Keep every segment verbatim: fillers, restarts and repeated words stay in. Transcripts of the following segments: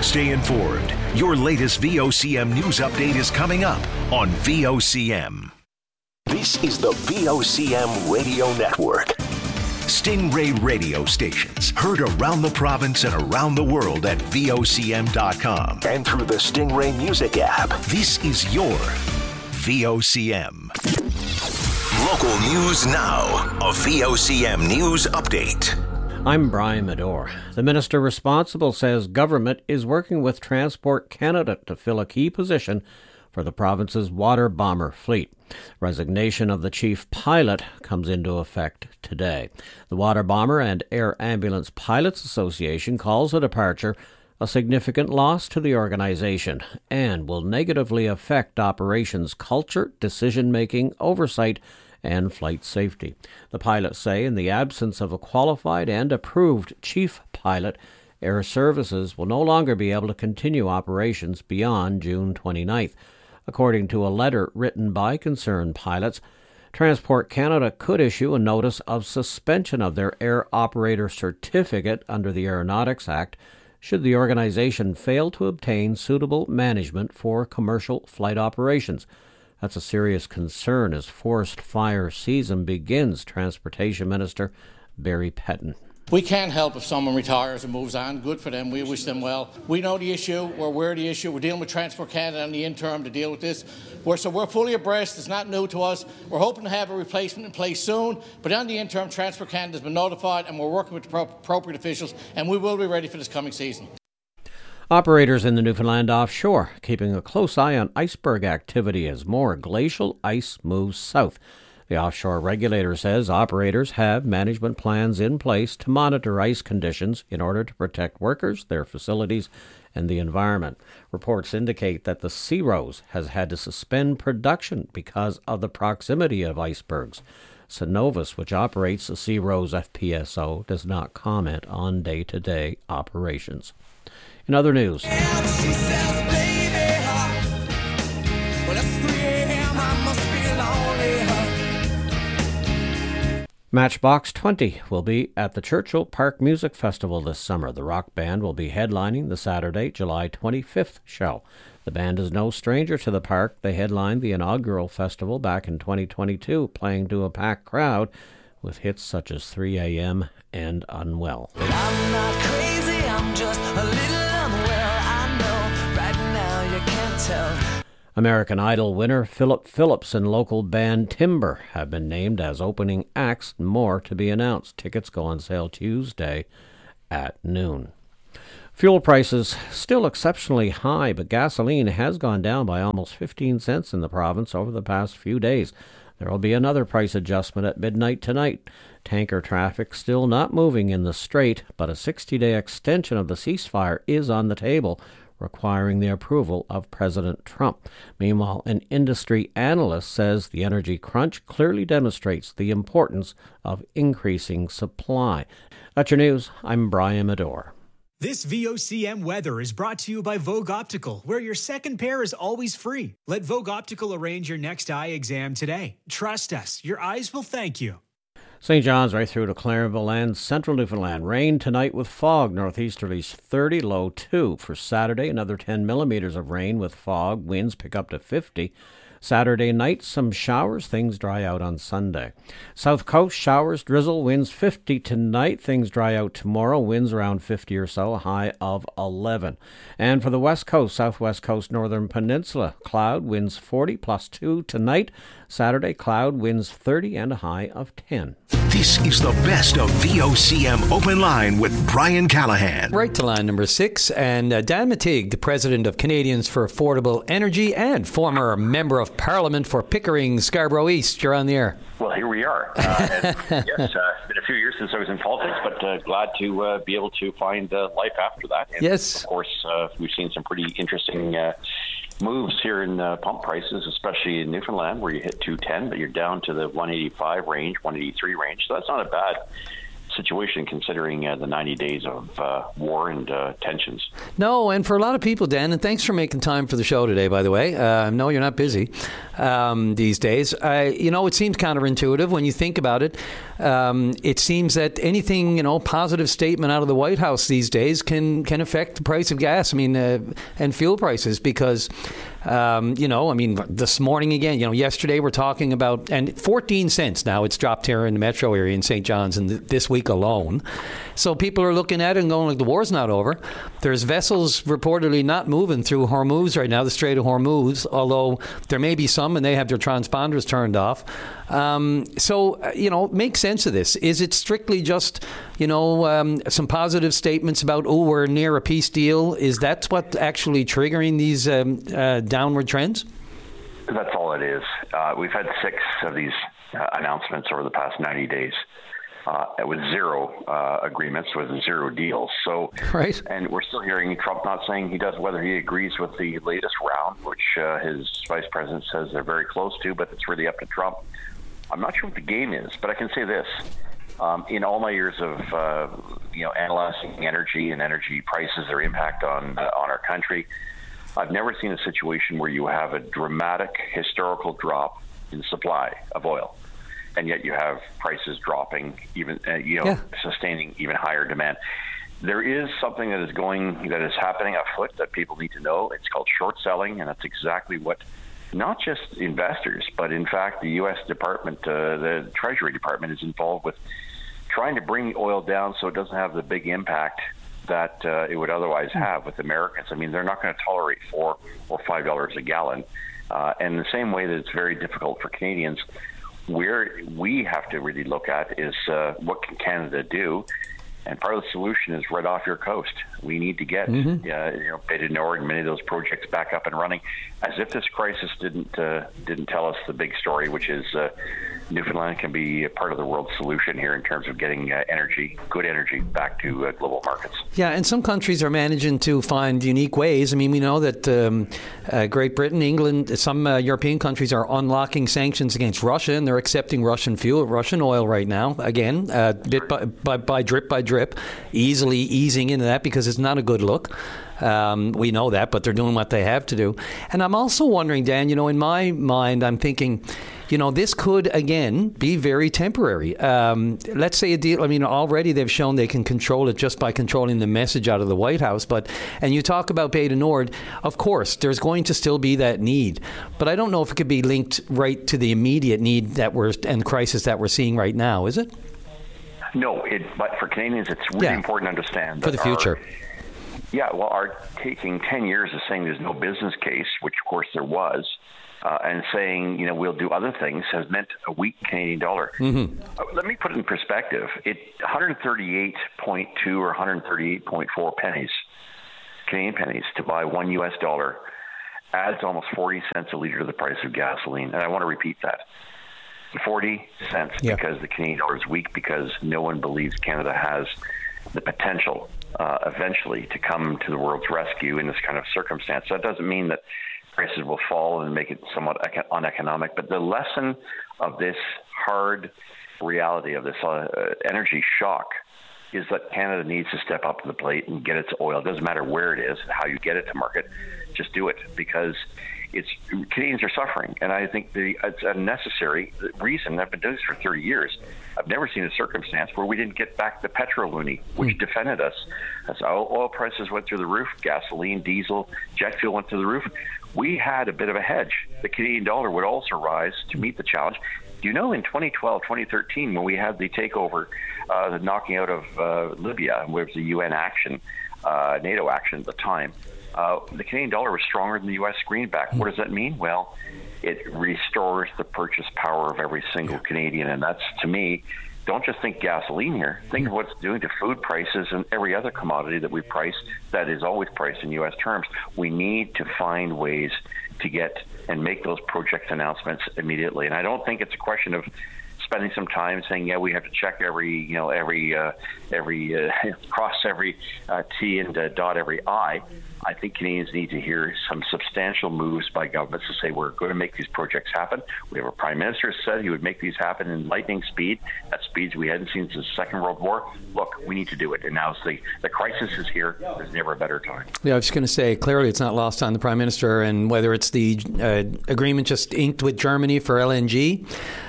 Stay informed. Your latest V O C M news update is coming up on V O C M. This is the V O C M Radio Network. Stingray radio stations heard around the province and around the world at V O C M dot com and through the Stingray Music app. This is your V O C M. Local news now. A V O C M news update. I'm Brian Medore. The minister responsible says government is working with Transport Canada to fill a key position for the province's water bomber fleet. Resignation of the chief pilot comes into effect today. The Water Bomber and Air Ambulance Pilots Association calls the departure a significant loss to the organization and will negatively affect operations culture, decision-making, oversight, and flight safety. The pilots say in the absence of a qualified and approved chief pilot, Air Services will no longer be able to continue operations beyond June twenty-ninth. According to a letter written by concerned pilots, Transport Canada could issue a notice of suspension of their air operator certificate under the Aeronautics Act should the organization fail to obtain suitable management for commercial flight operations. That's a serious concern as forced fire season begins, Transportation Minister Barry Pettin. We can't help if someone retires and moves on. Good for them. We wish them well. We know the issue. We're aware of the issue. We're dealing with Transport Canada in the interim to deal with this. We're, so we're fully abreast. It's not new to us. We're hoping to have a replacement in place soon. But on the interim, Transport Canada has been notified and we're working with the pro- appropriate officials and we will be ready for this coming season. Operators in the Newfoundland offshore keeping a close eye on iceberg activity as more glacial ice moves south. The offshore regulator says operators have management plans in place to monitor ice conditions in order to protect workers, their facilities, and the environment. Reports indicate that the Sea Rose has had to suspend production because of the proximity of icebergs. Cenovus, which operates the Sea Rose F P S O, does not comment on day-to-day operations. In other news, Matchbox twenty will be at the Churchill Park Music Festival this summer. The rock band will be headlining the Saturday, July twenty-fifth show. The band is no stranger to the park. They headlined the inaugural festival back in twenty twenty-two, playing to a packed crowd with hits such as three a.m. and Unwell. But I'm not crazy, I'm just a little unwell. I know right now you can't tell. American Idol winner Philip Phillips and local band Timber have been named as opening acts. More to be announced. Tickets go on sale Tuesday at noon. Fuel prices still exceptionally high, but gasoline has gone down by almost fifteen cents in the province over the past few days. There will be another price adjustment at midnight tonight. Tanker traffic still not moving in the Strait, but a sixty-day extension of the ceasefire is on the table, requiring the approval of President Trump. Meanwhile, an industry analyst says the energy crunch clearly demonstrates the importance of increasing supply. That's your news. I'm Brian Medore. This V O C M weather is brought to you by Vogue Optical, where your second pair is always free. Let Vogue Optical arrange your next eye exam today. Trust us, your eyes will thank you. Saint John's right through to Clarenville and central Newfoundland. Rain tonight with fog. Northeasterlies thirty, low two. For Saturday, another ten millimeters of rain with fog. Winds pick up to fifty. Saturday night, some showers. Things dry out on Sunday. South Coast, showers, drizzle, winds fifty tonight. Things dry out tomorrow. Winds around fifty or so, a high of eleven. And for the West Coast, Southwest Coast, Northern Peninsula, cloud, winds forty, plus two tonight. Saturday, cloud, winds thirty, and a high of ten. This is the best of V O C M Open Line with Brian Callahan. Right to line number six. And uh, Dan Mattig, the president of Canadians for Affordable Energy and former member of Parliament for Pickering, Scarborough East. You're on the air. Well, here we are. Uh, and yes, uh, it's been a few years since I was in politics, but uh, glad to uh, be able to find uh, life after that. And yes. Of course, uh, we've seen some pretty interesting uh, moves here in uh, pump prices, especially in Newfoundland, where you hit two ten, but you're down to the one eighty-five range, one eighty-three range. So that's not a bad situation considering uh, the ninety days of uh, war and uh, tensions. No, and for a lot of people, Dan, and thanks for making time for the show today, by the way. Uh, I know you're not busy um, these days. Uh, you know, it seems counterintuitive when you think about it. Um, it seems that anything, you know, positive statement out of the White House these days can, can affect the price of gas, I mean, uh, and fuel prices because... Um, you know, I mean, this morning again, you know, yesterday we're talking about, and fourteen cents now it's dropped here in the metro area in Saint John's in th- this week alone. So people are looking at it and going like, the war's not over. There's vessels reportedly not moving through Hormuz right now, the Strait of Hormuz, although there may be some and they have their transponders turned off. Um, so, you know, make sense of this. Is it strictly just, you know, um, some positive statements about, oh, we're near a peace deal? Is that what actually triggering these um, uh, downward trends? That's all it is. Uh, we've had six of these uh, announcements over the past ninety days. Uh, with zero uh, agreements, with zero deals. So, right. And we're still hearing Trump not saying he does, whether he agrees with the latest round, which uh, his vice president says they're very close to, but it's really up to Trump. I'm not sure what the game is, but I can say this. Um, in all my years of, uh, you know, analyzing energy and energy prices, their impact on uh, on our country, I've never seen a situation where you have a dramatic historical drop in supply of oil. And yet you have prices dropping, even uh, you know, yeah. sustaining even higher demand. There is something that is going, that is happening afoot that people need to know. It's called short selling, and that's exactly what not just investors, but in fact the U S Department, uh, the Treasury Department, is involved with trying to bring the oil down so it doesn't have the big impact that uh, it would otherwise have with Americans. I mean, they're not going to tolerate four or five dollars a gallon, uh, and the same way that it's very difficult for Canadians. Where we have to really look at is uh, what can Canada do, and part of the solution is right off your coast. We need to get mm-hmm. uh, you know, Bay du Nord and many of those projects back up and running. As if this crisis didn't uh, didn't tell us the big story, which is uh, Newfoundland can be a part of the world solution here in terms of getting uh, energy, good energy, back to uh, global markets. Yeah, and some countries are managing to find unique ways. I mean, we know that um, uh, Great Britain, England, some uh, European countries are unlocking sanctions against Russia, and they're accepting Russian fuel, Russian oil right now. Again, uh, bit by, by, by drip by drip, easily easing into that because it's not a good look. Um, we know that, but they're doing what they have to do. And I'm also wondering, Dan, you know, in my mind, I'm thinking, you know, this could, again, be very temporary. Um, let's say a deal, I mean, already they've shown they can control it just by controlling the message out of the White House. But, and you talk about Bay du Nord, of course, there's going to still be that need. But I don't know if it could be linked right to the immediate need that we're, and crisis that we're seeing right now, is it? No, it, but for Canadians, it's really yeah. important to understand that for the future. Our, yeah, well, our taking ten years of saying there's no business case, which of course there was, uh, and saying, you know, we'll do other things has meant a weak Canadian dollar. Mm-hmm. Uh, let me put it in perspective. It one thirty-eight point two or one thirty-eight point four pennies, Canadian pennies, to buy one U S dollar adds almost forty cents a litre to the price of gasoline. And I want to repeat that. forty cents yeah. because the Canadian dollar is weak, because no one believes Canada has the potential uh, eventually to come to the world's rescue in this kind of circumstance. That doesn't mean that prices will fall and make it somewhat uneconomic, but the lesson of this hard reality of this uh, energy shock is that Canada needs to step up to the plate and get its oil. It doesn't matter where it is, how you get it to market, just do it, because it's Canadians are suffering, and I think the, it's a necessary reason. I've been doing this for thirty years. I've never seen a circumstance where we didn't get back the petrol-loony, which mm. defended us. As oil prices went through the roof, gasoline, diesel, jet fuel went through the roof. We had a bit of a hedge. The Canadian dollar would also rise to meet the challenge. Do you know in twenty twelve, twenty thirteen, when we had the takeover, uh, the knocking out of uh, Libya, where it was the U N action, uh, NATO action at the time, Uh, the Canadian dollar was stronger than the U S greenback. What does that mean? Well, it restores the purchase power of every single Canadian, and that's, to me, don't just think gasoline here. Think of what it's doing to food prices and every other commodity that we price that is always priced in U S terms. We need to find ways to get and make those project announcements immediately. And I don't think it's a question of spending some time saying, yeah, we have to check every, you know, every, uh, every uh, cross every uh, T and uh, dot every I. I think Canadians need to hear some substantial moves by governments to say we're going to make these projects happen. We have a prime minister who said he would make these happen in lightning speed, at speeds we hadn't seen since the Second World War. Look, we need to do it. And now the, the crisis is here. There's never a better time. Yeah, I was just going to say, clearly it's not lost on the prime minister, and whether it's the uh, agreement just inked with Germany for L N G,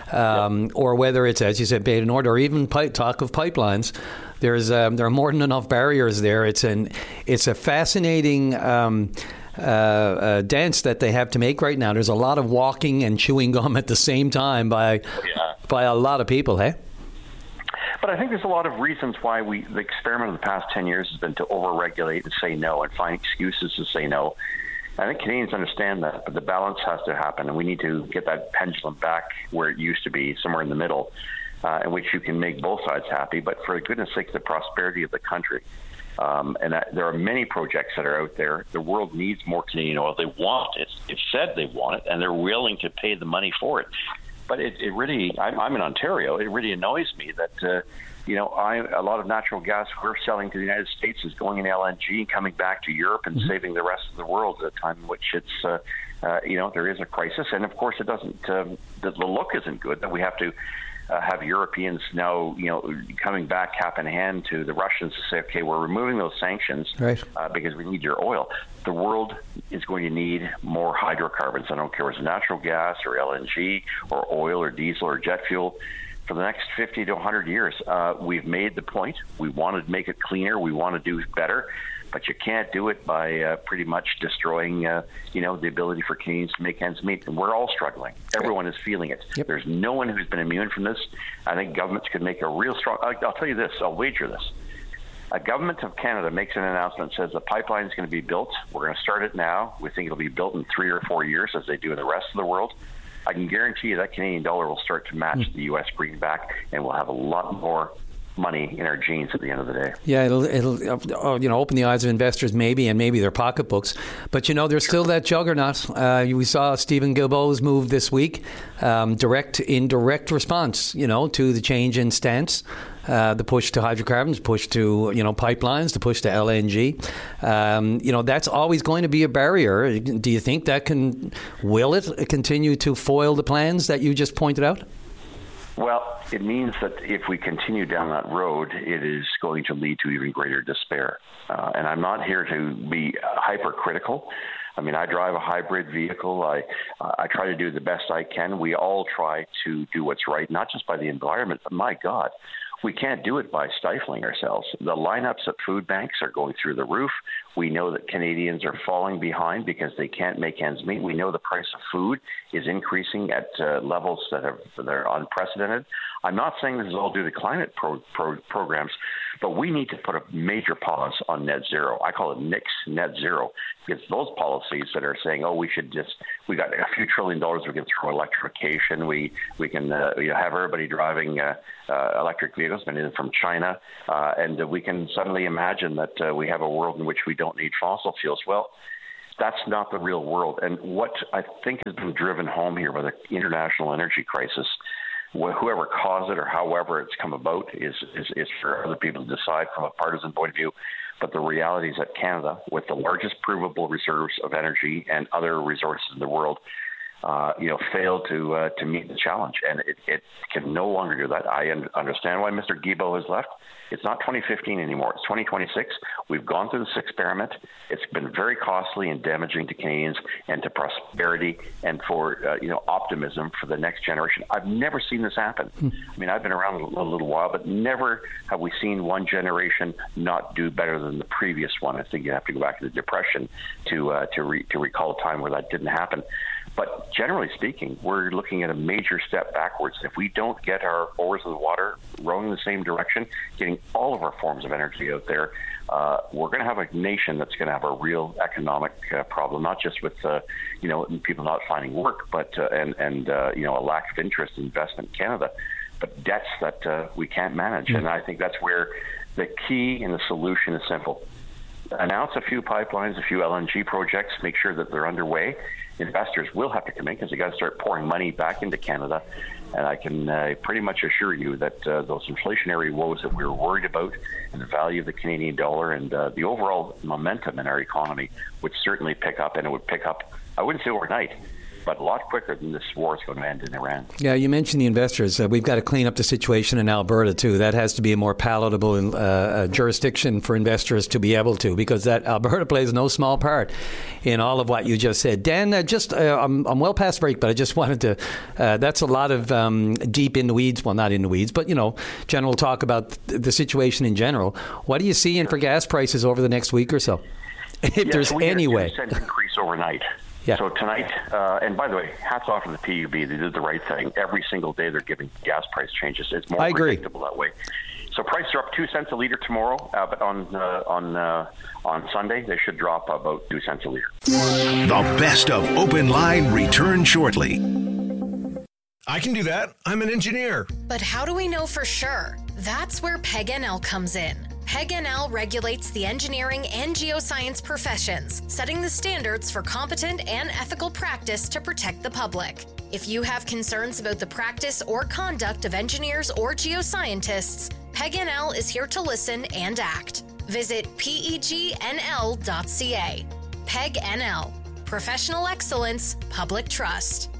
um, yep. or whether it's, as you said, Bay du Nord, or even pipe, talk of pipelines. There's um, there are more than enough barriers there. It's an it's a fascinating um, uh, uh, dance that they have to make right now. There's a lot of walking and chewing gum at the same time by yeah. by a lot of people. Hey. But I think there's a lot of reasons why we the experiment of the past ten years has been to overregulate and say no and find excuses to say no. I think Canadians understand that, but the balance has to happen, and we need to get that pendulum back where it used to be, somewhere in the middle. Uh, in which you can make both sides happy, but for goodness sake, the prosperity of the country. Um, and that, there are many projects that are out there. The world needs more Canadian oil. They want it. It's said they want it, and they're willing to pay the money for it. But it, it really, I'm, I'm in Ontario, it really annoys me that, uh, you know, I, a lot of natural gas we're selling to the United States is going in L N G and coming back to Europe and mm-hmm. saving the rest of the world at a time in which it's, uh, uh, you know, there is a crisis. And, of course, it doesn't, um, the, the look isn't good that we have to Uh, have Europeans now, you know, coming back cap in hand to the Russians to say, okay, we're removing those sanctions right. uh, because we need your oil. The world is going to need more hydrocarbons. I don't care if it's natural gas or L N G or oil or diesel or jet fuel. For the next fifty to one hundred years, uh, we've made the point. We want to make it cleaner. We want to do better. But you can't do it by uh, pretty much destroying, uh, you know, the ability for Canadians to make ends meet. And we're all struggling. Everyone is feeling it. Yep. There's no one who's been immune from this. I think governments could make a real strong... I'll, I'll tell you this. I'll wager this. A government of Canada makes an announcement, says the pipeline is going to be built. We're going to start it now. We think it'll be built in three or four years, as they do in the rest of the world. I can guarantee you that Canadian dollar will start to match mm. the U S greenback, and we'll have a lot more money in our jeans at the end of the day. Yeah, it'll, it'll you know, open the eyes of investors maybe, and maybe their pocketbooks. But, you know, there's still that juggernaut. Uh, we saw Stephen Guilbeault's move this week, um, direct in direct response, you know, to the change in stance. Uh, the push to hydrocarbons, push to, you know, pipelines, the push to L N G. Um, you know, that's always going to be a barrier. Do you think that can, will it continue to foil the plans that you just pointed out? Well, it means that if we continue down that road, it is going to lead to even greater despair. Uh, and I'm not here to be hypercritical. I mean, I drive a hybrid vehicle. I uh, I try to do the best I can. We all try to do what's right, not just by the environment, but my God, we can't do it by stifling ourselves. The lineups at food banks are going through the roof. We know that Canadians are falling behind because they can't make ends meet. We know the price of food is increasing at uh, levels that are, that are unprecedented. I'm not saying this is all due to climate pro, pro, programs, but we need to put a major pause on net zero. I call it Nix net zero, because those policies that are saying, oh, we should just, we got a few trillion dollars, we can throw electrification, we we can uh, you know, have everybody driving uh, uh, electric vehicles, been in from China, uh, and uh, we can suddenly imagine that uh, we have a world in which we don't need fossil fuels. Well, that's not the real world. And what I think has been driven home here by the international energy crisis, whoever caused it or however it's come about is, is, is for other people to decide from a partisan point of view. But the reality is that Canada, with the largest provable reserves of energy and other resources in the world, uh, you know, failed to uh, to meet the challenge, and it, it can no longer do that. I un- understand why Mister Guilbeault has left. It's not twenty fifteen anymore. It's twenty twenty-six. We've gone through this experiment. It's been very costly and damaging to Canadians and to prosperity and for uh, you know optimism for the next generation. I've never seen this happen. Hmm. I mean, I've been around a little, a little while, but never have we seen one generation not do better than the previous one. I think you have to go back to the Depression to uh, to re- to recall a time where that didn't happen. But generally speaking, we're looking at a major step backwards. If we don't get our oars in the water, rowing in the same direction, getting all of our forms of energy out there, uh, we're going to have a nation that's going to have a real economic uh, problem, not just with uh, you know people not finding work, but uh, and and uh, you know a lack of interest in investment in Canada, but debts that uh, we can't manage. Mm-hmm. And I think that's where the key and the solution is simple. Announce a few pipelines, a few L N G projects, make sure that they're underway. Investors will have to come in because they got to start pouring money back into Canada, And I can uh, pretty much assure you that uh, those inflationary woes that we were worried about, and the value of the Canadian dollar, and uh, the overall momentum in our economy would certainly pick up, and it would pick up, I wouldn't say overnight, but a lot quicker than this war is going to end in Iran. Yeah, you mentioned the investors. Uh, we've got to clean up the situation in Alberta, too. That has to be a more palatable uh, jurisdiction for investors to be able to, because that Alberta plays no small part in all of what you just said. Dan, uh, just uh, I'm, I'm well past break, but I just wanted to, uh, that's a lot of um, deep in the weeds, well, not in the weeds, but, you know, general talk about th- the situation in general. What do you see in for gas prices over the next week or so, if yes, there's we any way? two percent increase overnight. Yeah. So tonight, uh, and by the way, hats off to the P U B. They did the right thing. Every single day they're giving gas price changes. It's more I agree. predictable that way. So prices are up two cents a litre tomorrow, uh, but on uh, on uh, on Sunday they should drop about two cents a litre. The best of Open Line return shortly. I can do that. I'm an engineer. But how do we know for sure? That's where P E G N L comes in. P E G N L regulates the engineering and geoscience professions, setting the standards for competent and ethical practice to protect the public. If you have concerns about the practice or conduct of engineers or geoscientists, P E G N L is here to listen and act. Visit P E G N L dot C A. P E G N L. Professional excellence, public trust.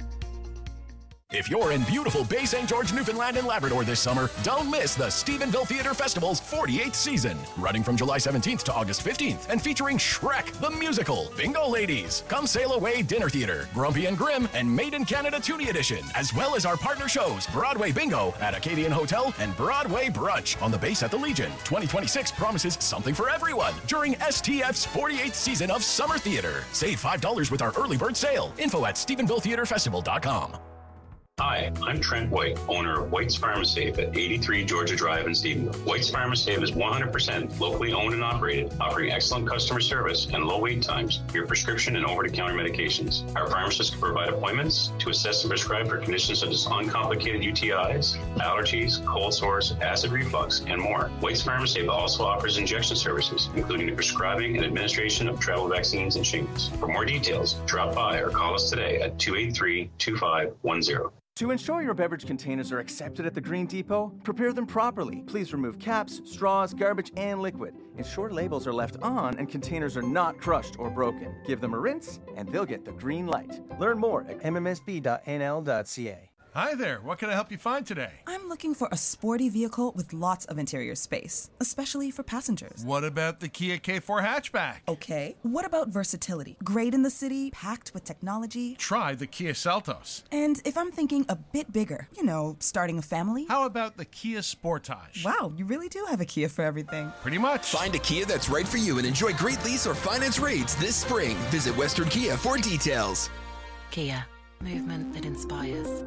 If you're in beautiful Bay Saint George, Newfoundland and Labrador this summer, don't miss the Stephenville Theatre Festival's forty-eighth season, running from July seventeenth to August fifteenth, and featuring Shrek the Musical, Bingo Ladies, Come Sail Away Dinner Theatre, Grumpy and Grim, and Made in Canada Toonie Edition, as well as our partner shows, Broadway Bingo at Acadian Hotel and Broadway Brunch on the base at the Legion. twenty twenty-six promises something for everyone during S T F's forty-eighth season of Summer Theatre. Save five dollars with our early bird sale. Info at Stephenville Theatre Festival dot com. Hi, I'm Trent White, owner of White's Pharmasafe at eighty-three Georgia Drive in Stephenville. White's Pharmasafe is one hundred percent locally owned and operated, offering excellent customer service and low wait times for your prescription and over-the-counter medications. Our pharmacists can provide appointments to assess and prescribe for conditions such as uncomplicated U T Is, allergies, cold sores, acid reflux, and more. White's Pharmasafe also offers injection services, including the prescribing and administration of travel vaccines and shingles. For more details, drop by or call us today at two eight three, two five one zero. To ensure your beverage containers are accepted at the Green Depot, prepare them properly. Please remove caps, straws, garbage, and liquid. Ensure labels are left on and containers are not crushed or broken. Give them a rinse, and they'll get the green light. Learn more at m m s b dot n l dot c a. Hi there, what can I help you find today? I'm looking for a sporty vehicle with lots of interior space, especially for passengers. What about the Kia K four hatchback? Okay. What about versatility? Great in the city, packed with technology. Try the Kia Seltos. And if I'm thinking a bit bigger, you know, starting a family? How about the Kia Sportage? Wow, you really do have a Kia for everything. Pretty much. Find a Kia that's right for you and enjoy great lease or finance rates this spring. Visit Western Kia for details. Kia, movement that inspires.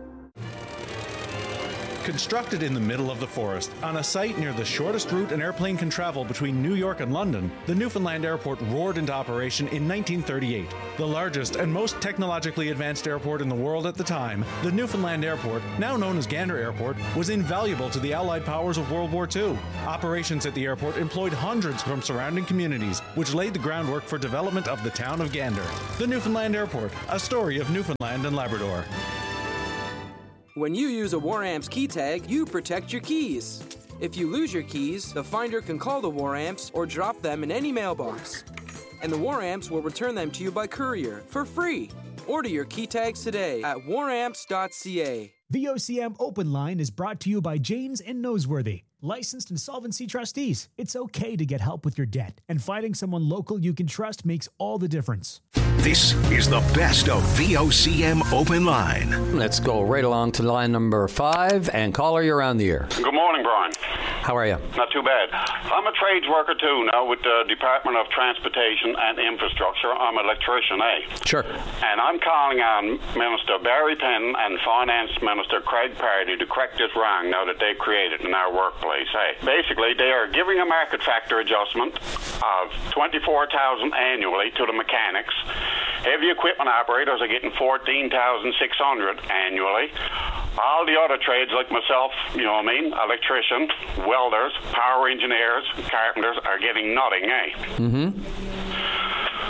Constructed in the middle of the forest, on a site near the shortest route an airplane can travel between New York and London, the Newfoundland Airport roared into operation in nineteen thirty-eight. The largest and most technologically advanced airport in the world at the time, the Newfoundland Airport, now known as Gander Airport, was invaluable to the Allied powers of World War Two. Operations at the airport employed hundreds from surrounding communities, which laid the groundwork for development of the town of Gander. The Newfoundland Airport, a story of Newfoundland and Labrador. When you use a WarAmps key tag, you protect your keys. If you lose your keys, the finder can call the WarAmps or drop them in any mailbox. And the WarAmps will return them to you by courier for free. Order your key tags today at war amps dot c a. V O C M Open Line is brought to you by Janes and Noseworthy, licensed insolvency trustees. It's okay to get help with your debt, and finding someone local you can trust makes all the difference. This is the best of V O C M Open Line. Let's go right along to line number five, and caller, you're on the air. Good morning, Brian. How are you? Not too bad. I'm a trades worker too now with the Department of Transportation and Infrastructure. I'm an electrician, eh? Sure. And I'm calling on Minister Barry Penn and Finance Minister Craig Pardy to correct this wrong now that they've created in our workplace, eh? Basically, they are giving a market factor adjustment of twenty-four thousand dollars annually to the mechanics. Heavy equipment operators are getting fourteen thousand six hundred dollars annually. All the other trades like myself, you know what I mean, electrician, welders, power engineers, carpenters are getting nothing, eh? Mm-hmm.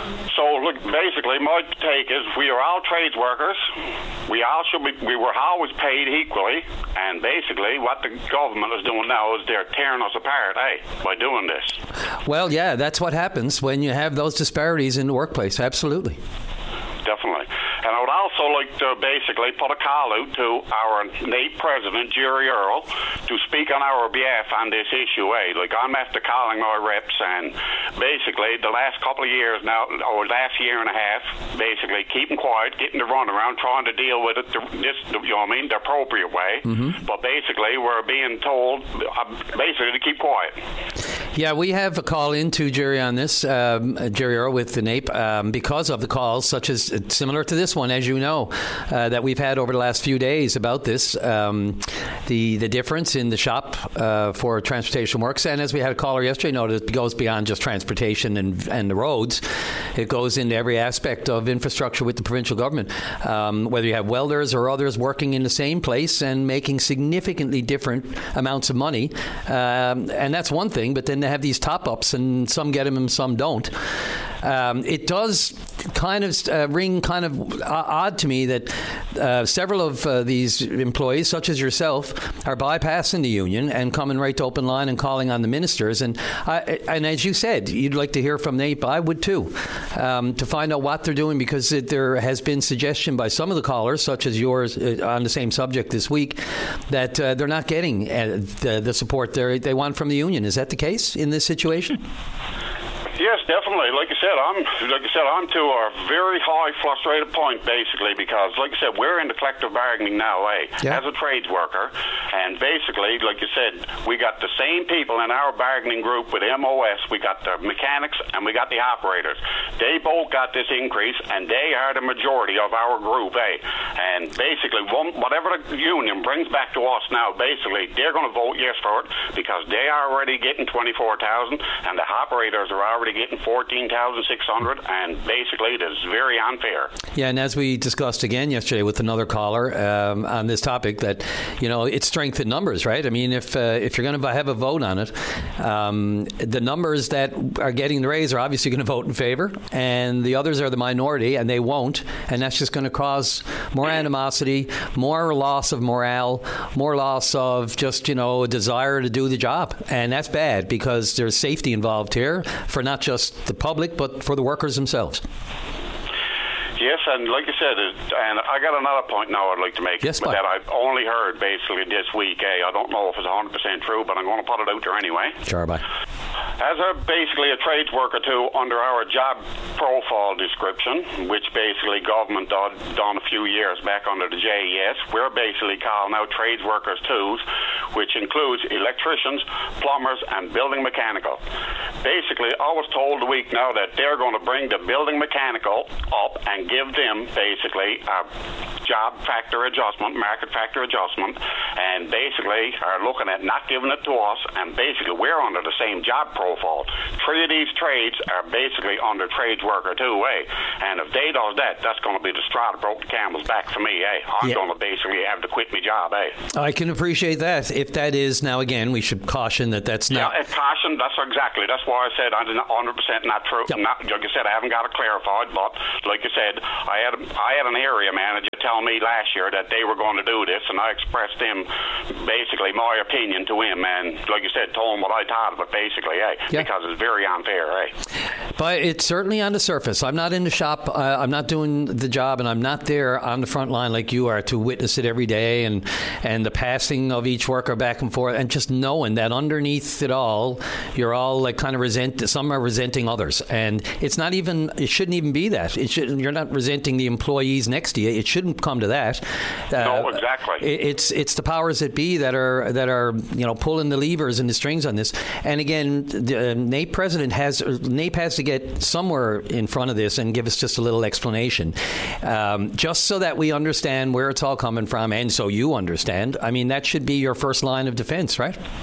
So, look, basically, my take is we are all trades workers. We all should be, we were always paid equally. And basically, what the government is doing now is they're tearing us apart, eh, by doing this. Well, yeah, that's what happens when you have those disparities in the workplace. Absolutely. Definitely. And I would also like to basically put a call out to our N A P president, Jerry Earl, to speak on our behalf on this issue. Eh? Like, I'm after calling my reps, and basically the last couple of years now, or last year and a half, basically keeping quiet, getting the runaround, trying to deal with it the, this, the, you know what I mean, the appropriate way. Mm-hmm. But basically, we're being told uh, basically to keep quiet. Yeah, we have a call into Jerry on this, um, Jerry Earl with the N A P, um, because of the calls, such as similar to this one, as you know, uh, that we've had over the last few days about this, um, the the difference in the shop uh, for transportation works. And as we had a caller yesterday noted, it goes beyond just transportation and, and the roads. It goes into every aspect of infrastructure with the provincial government, um, whether you have welders or others working in the same place and making significantly different amounts of money. Um, and that's one thing, but then they have these top-ups, and some get them and some don't. Um, it does kind of uh, ring kind of odd to me that uh, several of uh, these employees, such as yourself, are bypassing the union and coming right to open line and calling on the ministers. And I, and as you said, you'd like to hear from N A P. I would too, um, to find out what they're doing, because it, there has been suggestion by some of the callers, such as yours, uh, on the same subject this week, that uh, they're not getting uh, the, the support they they want from the union. Is that the case in this situation? Yes, definitely. Like I said, I'm like I said, I'm to a very high frustrated point, basically, because, like I said, we're in the collective bargaining now, eh, yeah. as a trades worker, and basically, like you said, we got the same people in our bargaining group with M O S. We got the mechanics and we got the operators. They both got this increase, and they are the majority of our group, eh. And basically, one, whatever the union brings back to us now, basically, they're going to vote yes for it, because they are already getting twenty-four thousand, and the operators are already getting fourteen thousand six hundred, and basically it is very unfair. Yeah, and as we discussed again yesterday with another caller um, on this topic, that, you know, it's strength in numbers, right? I mean, if uh, if you're going to have a vote on it, um, the numbers that are getting the raise are obviously going to vote in favor, and the others are the minority, and they won't, and that's just going to cause more animosity, more loss of morale, more loss of just, you know, a desire to do the job, and that's bad, because there's safety involved here for not just the public, but for the workers themselves. Yes, and like you said, and I got another point now I'd like to make, yes, but that I've only heard basically this week. Eh? I don't know if it's one hundred percent true, but I'm going to put it out there anyway. Sure, bye. As a basically a trades worker too, under our job profile description, which basically government done, done a few years back under the J E S, we're basically called now trades workers too, which includes electricians, plumbers, and building mechanical. Basically, I was told a week now that they're going to bring the building mechanical up and give them basically a job factor adjustment, market factor adjustment, and basically are looking at not giving it to us, and basically we're under the same job profile. Three of these trades are basically under trades worker too, eh? And if they does that, that's going to be the straw that broke the camel's back for me, eh? I'm yeah. going to basically have to quit my job, eh? I can appreciate that. If that is, now again, we should caution that that's not... Yeah, caution, that's exactly. That's why I said I'm one hundred percent not true. Yep. Not, like I said, I haven't got it clarified, but like I said, I had I had an area manager tell me last year that they were going to do this, and I expressed him basically my opinion to him, and like you said, told him what I thought of it, basically, eh? Yeah. Because it's very unfair, eh? But it's certainly on the surface. I'm not in the shop. Uh, I'm not doing the job, and I'm not there on the front line like you are to witness it every day, and and the passing of each worker back and forth, and just knowing that underneath it all, you're all like kind of resent. Some are resenting others, and it's not even. It shouldn't even be that. It should. You're not resenting the employees next to you. It shouldn't come to that. Uh, no, exactly. It, it's it's the powers that be that are that are you know pulling the levers and the strings on this. And again, the uh, N A P president has N A P has to get somewhere in front of this and give us just a little explanation, um, just so that we understand where it's all coming from, and so you understand. I mean, that should be your first line of defense, right?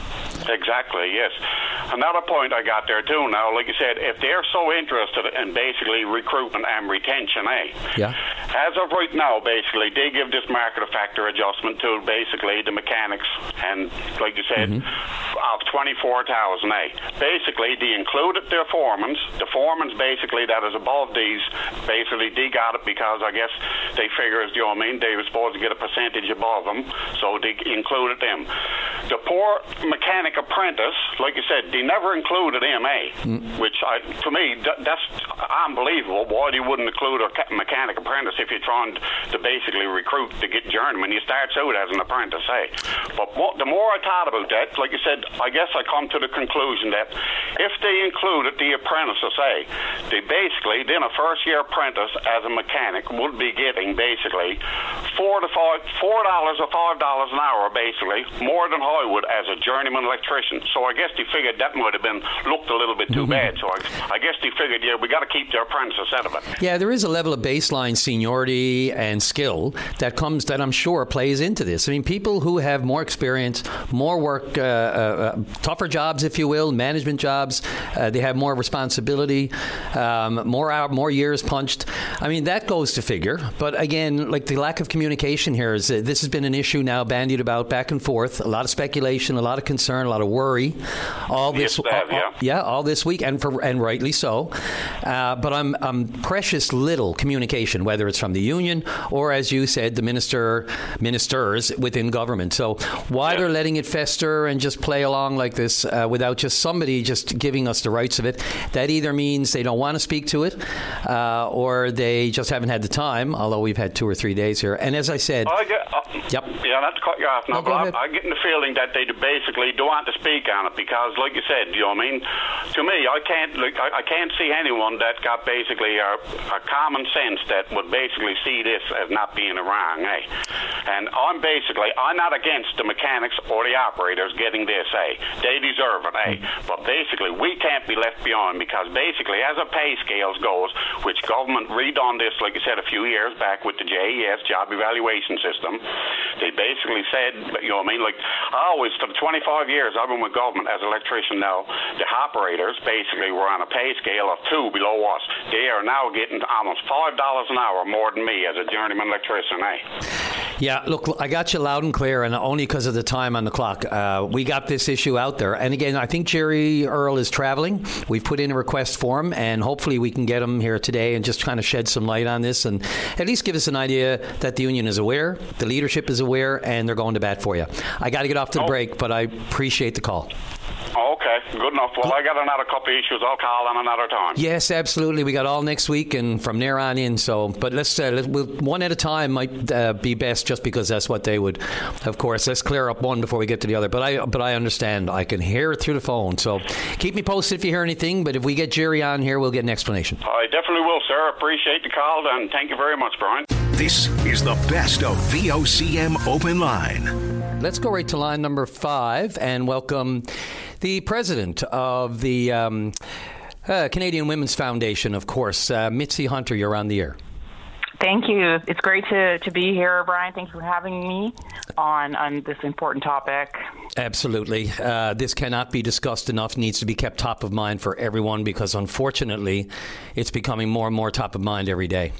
Exactly, yes. Another point I got there too now, like you said, if they're so interested in basically recruitment and retention, eh? Yeah. As of right now, basically, they give this market factor adjustment to basically the mechanics and, like you said, mm-hmm. of twenty-four thousand, eh? Basically, they included their foremans. The foremans, basically, that is above these, basically, they got it because I guess they figure, you know what I mean, they were supposed to get a percentage above them, so they included them. The poor mechanic apprentice, like you said, they never included M A, mm. which I, to me, that, that's unbelievable. Why they wouldn't include a mechanic apprentice if you're trying to basically recruit to get journeyman? You start out as an apprentice, eh? But what, the more I thought about that, like you said, I guess I come to the conclusion that if they included the apprentices, eh, they basically, then a first-year apprentice as a mechanic would be getting basically four to five, four dollars or five dollars an hour, basically, more than Hollywood as a journeyman electrician. So I guess they figured that might have been looked a little bit too mm-hmm. bad. So I, I guess they figured, yeah, we got to keep the apprentices out of it. Yeah, there is a level of baseline seniority and skill that comes, that I'm sure plays into this. I mean, people who have more experience, more work, uh, uh, tougher jobs, if you will, management jobs, uh, they have more responsibility, um, more hour, more years punched. I mean, that goes to figure. But again, like the lack of communication here is uh, this has been an issue now bandied about back and forth. A lot of speculation, a lot of concern, a lot of worry. All this, yes, that, all, yeah. all, yeah, all this week, and for and rightly so. Uh, but I'm, I'm precious little communication, whether it's from the union or, as you said, the minister, ministers within government. So why yeah. they're letting it fester and just play along like this uh, without just somebody just giving us the rights of it, that either means they don't want to speak to it uh, or they just haven't had the time, although we've had two or three days here. And as I said... I get, uh, yep. Yeah, not to cut you off now, no, but I'm, I'm getting the feeling that they basically don't want to speak on it because, like you said, you know what I mean? To me, I can't like, I, I can't see anyone that got basically a, a common sense that would basically see this as not being wrong, eh? And I'm basically, I'm not against the mechanics or the operators getting this, eh? They deserve it, eh? But basically, we can't be left behind because basically, as a pay scales goes, which government redone this, like you said, a few years back with the J E S, Job Evaluation System, they basically said, you know what I mean, like, I always, for the twenty-five years I've been with government as an electrician now, the operators basically were on a pay scale of two below us. They are now getting almost five dollars an hour more than me as a journeyman electrician, eh? Yeah, look, I got you loud and clear, and only because of the time on the clock. Uh, we got this issue out there. And again, I think Jerry Earl is traveling. We've put in a request for him, and hopefully we can get him here today and just kind of shed some light on this and at least give us an idea that the union is aware, the leadership is aware, and they're going to bat for you. I got to get off to the oh. break, but I appreciate the call. Okay, good enough. Well, I got another couple of issues. I'll call on another time. Yes, absolutely. We got all next week and from there on in. So, but let's, uh, let's we'll, one at a time might uh, be best, just because that's what they would. Of course, let's clear up one before we get to the other. But I, but I understand. I can hear it through the phone. So, keep me posted if you hear anything. But if we get Jerry on here, we'll get an explanation. I definitely will, sir. Appreciate the call, and thank you very much, Brian. This is the best of V O C M Open Line. Let's go right to line number five and welcome the president of the um, uh, Canadian Women's Foundation, of course, uh, Mitzi Hunter. You're on the air. Thank you. It's great to, to be here, Brian. Thank you for having me on, on this important topic. Absolutely. Uh, this cannot be discussed enough. Needs to be kept top of mind for everyone because, unfortunately, it's becoming more and more top of mind every day.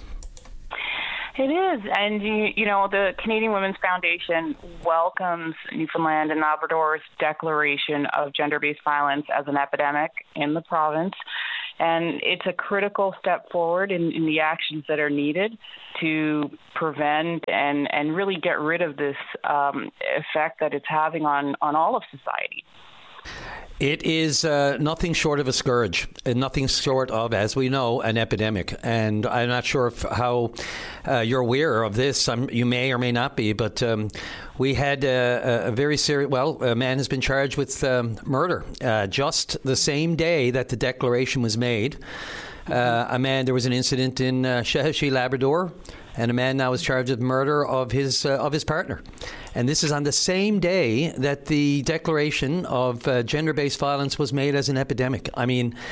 It is. And, you, you know, the Canadian Women's Foundation welcomes Newfoundland and Labrador's declaration of gender-based violence as an epidemic in the province. And it's a critical step forward in, in the actions that are needed to prevent and, and really get rid of this um, effect that it's having on, on all of society. It is uh, nothing short of a scourge, and nothing short of, as we know, an epidemic. And I'm not sure if, how uh, you're aware of this. I'm, you may or may not be, but um, we had a, a very serious, well, a man has been charged with um, murder uh, just the same day that the declaration was made. Uh, a man, there was an incident in uh, Shehechey, Labrador, and a man now is charged with murder of his uh, of his partner. And this is on the same day that the declaration of uh, gender-based violence was made as an epidemic. I mean,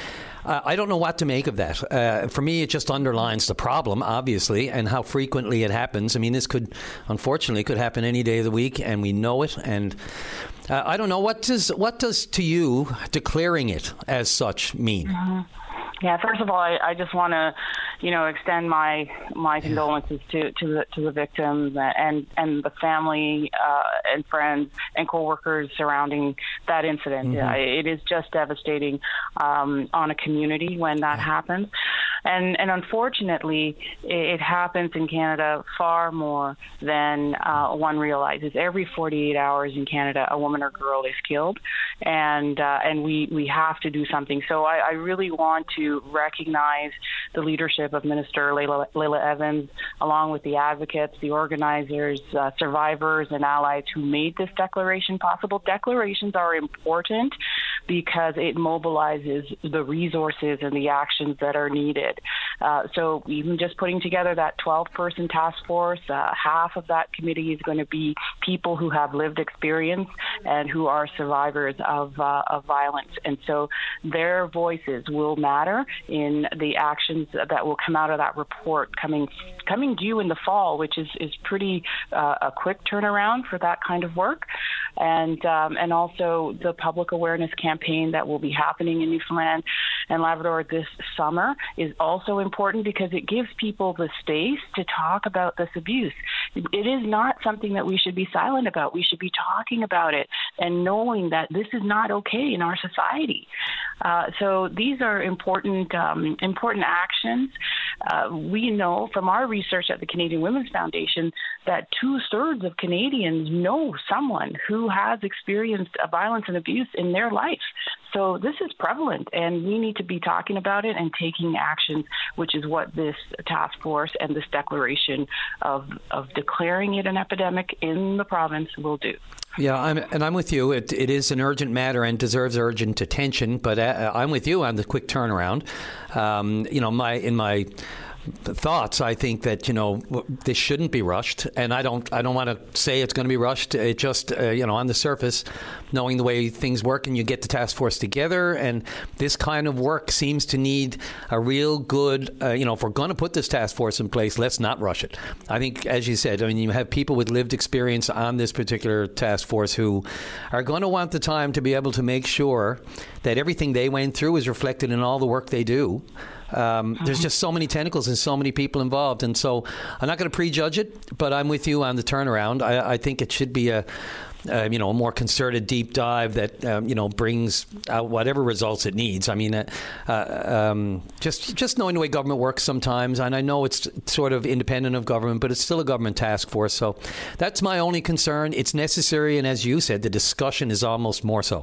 I don't know what to make of that. Uh, for me, it just underlines the problem, obviously, and how frequently it happens. I mean, this could, unfortunately, could happen any day of the week, and we know it. And uh, I don't know, what does what does to you declaring it as such mean? Mm-hmm. Yeah, first of all, I, I just want to, you know, extend my my condolences to to the to the victims and and the family uh, and friends and coworkers surrounding that incident. Mm-hmm. Uh, it is just devastating um, on a community when that happens, and and unfortunately, it, it happens in Canada far more than uh, one realizes. Every forty-eight hours in Canada, a woman or girl is killed, and uh, and we we have to do something. So I, I really want to recognize the leadership of Minister Layla, Layla Evans, along with the advocates, the organizers, uh, survivors, and allies who made this declaration possible. Declarations are important because it mobilizes the resources and the actions that are needed. Uh, so even just putting together that twelve-person task force, uh, half of that committee is going to be people who have lived experience and who are survivors of, uh, of violence. And so their voices will matter in the actions that will come out of that report coming coming due in the fall, which is is pretty uh, a quick turnaround for that kind of work, and um, and also the public awareness campaign that will be happening in Newfoundland and Labrador this summer is also important because it gives people the space to talk about this abuse. It is not something that we should be silent about. We should be talking about it and knowing that this is not okay in our society. Uh, so these are important um, important actions. Uh, we know from our research at the Canadian Women's Foundation that two-thirds of Canadians know someone who has experienced violence and abuse in their life. So this is prevalent, and we need to be talking about it and taking actions, which is what this task force and this declaration of, of declaring it an epidemic in the province will do. Yeah, I'm, and I'm with you. It, it is an urgent matter and deserves urgent attention, but uh, I'm with you on the quick turnaround. Um, you know, my in my thoughts, I think that, you know, this shouldn't be rushed, and I don't I don't want to say it's going to be rushed. It just, uh, you know, on the surface, knowing the way things work, and you get the task force together, and this kind of work seems to need a real good, uh, you know, if we're going to put this task force in place, let's not rush it. I think, as you said, I mean, you have people with lived experience on this particular task force who are going to want the time to be able to make sure that everything they went through is reflected in all the work they do. Um, there's just so many tentacles and so many people involved, and so I'm not going to prejudge it, but I'm with you on the turnaround. I, I think it should be a, uh, you know, a more concerted deep dive that um, you know brings out whatever results it needs. I mean, uh, uh, um, just just knowing the way government works sometimes, and I know it's sort of independent of government, but it's still a government task force. So that's my only concern. It's necessary, and as you said, the discussion is almost more so.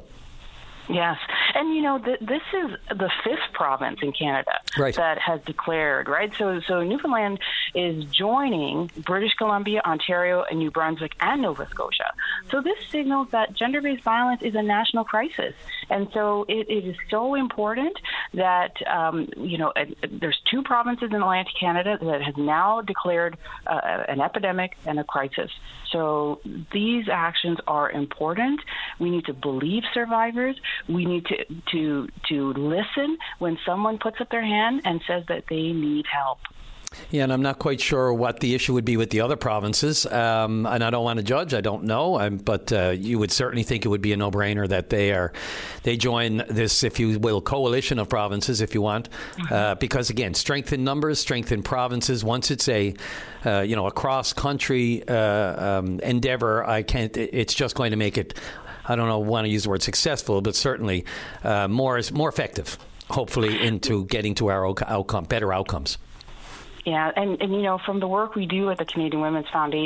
Yes. And, you know, th- this is the fifth province in Canada right. that has declared, right? So so Newfoundland is joining British Columbia, Ontario, and New Brunswick, and Nova Scotia. So this signals that gender-based violence is a national crisis. And so it, it is so important that, um, you know, uh, there's two provinces in Atlantic Canada that have now declared uh, an epidemic and a crisis. So these actions are important. We need to believe survivors. We need to, to, to listen when someone puts up their hand and says that they need help. Yeah, and I'm not quite sure what the issue would be with the other provinces, um, and I don't want to judge. I don't know, um, but uh, you would certainly think it would be a no-brainer that they are they join this, if you will, coalition of provinces, if you want, mm-hmm. uh, because again, strength in numbers, strength in provinces. Once it's a uh, you know a cross-country uh, um, endeavor, I can't. It's just going to make it. I don't know. Want to use the word successful, but certainly uh, more more effective. Hopefully, into getting to our outcome, better outcomes. Yeah, and, and, you know, from the work we do at the Canadian Women's Foundation,